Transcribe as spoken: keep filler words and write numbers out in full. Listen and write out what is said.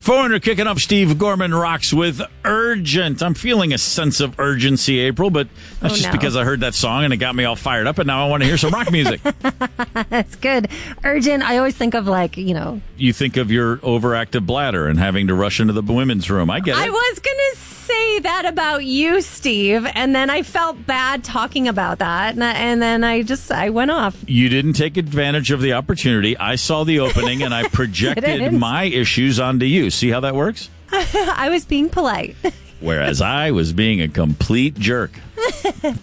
Foreigner kicking up Steve Gorman Rocks with Urgent. I'm feeling a sense of urgency, April, but that's oh, just no. because I heard that song and it got me all fired up, and now I want to hear some rock music. That's good. Urgent, I always think of like, you know. You think of your overactive bladder and having to rush into the women's room. I get it. I was going to say that about you, Steve, and then I felt bad talking about that, and, and then I just, I went off. You didn't take advantage of the opportunity. I saw the opening and I projected my issues onto you. See how that works? I was being polite. Whereas I was being a complete jerk.